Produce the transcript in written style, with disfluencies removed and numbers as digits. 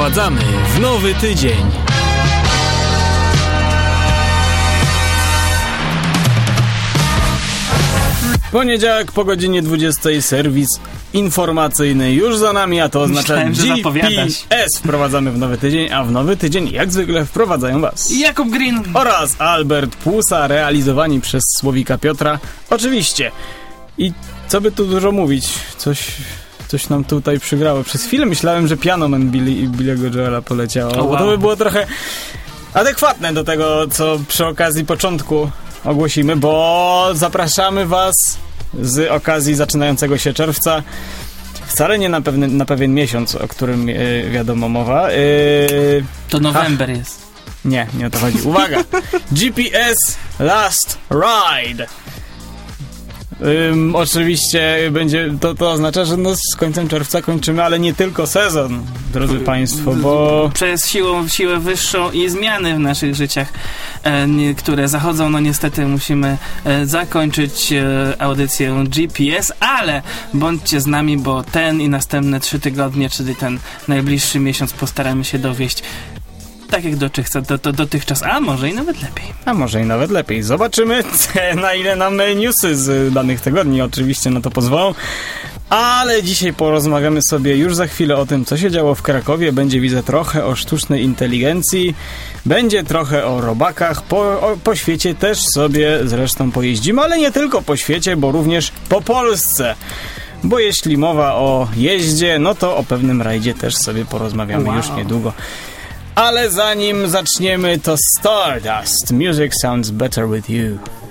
Wprowadzamy w nowy tydzień. Poniedziałek po godzinie 20 serwis informacyjny już za nami, a to oznacza GPS. Wprowadzamy w nowy tydzień, a w nowy tydzień jak zwykle wprowadzają was Jakub Green oraz Albert Płusa, realizowani przez Słowika Piotra. Oczywiście. I co by tu dużo mówić? Coś nam tutaj przygrało. Przez chwilę myślałem, że Piano Man Billy'ego Joela poleciało, bo to by było trochę adekwatne do tego, co przy okazji początku ogłosimy, bo zapraszamy was z okazji zaczynającego się czerwca. Wcale nie na pewien miesiąc, o którym wiadomo mowa. To November jest. Nie o to chodzi. Uwaga! GPS Last Ride. Oczywiście będzie to oznacza, że z końcem czerwca kończymy, ale nie tylko sezon, drodzy państwo, bo przez siłę wyższą i zmiany w naszych życiach, które zachodzą, no niestety musimy zakończyć audycję GPS, ale bądźcie z nami, bo ten i następne 3 tygodnie, czyli ten najbliższy miesiąc postaramy się dowieść tak jak dotychczas, a może i nawet lepiej. Zobaczymy, na ile nam newsy z danych tygodni oczywiście na to pozwolą. Ale dzisiaj porozmawiamy sobie już za chwilę o tym, co się działo w Krakowie. Będzie, widzę, trochę o sztucznej inteligencji. Będzie trochę o robakach. Po świecie też sobie zresztą pojeździmy, ale nie tylko po świecie, bo również po Polsce. Bo jeśli mowa o jeździe, no to o pewnym rajdzie też sobie porozmawiamy już niedługo. Ale zanim zaczniemy, to Stardust. Music sounds better with you.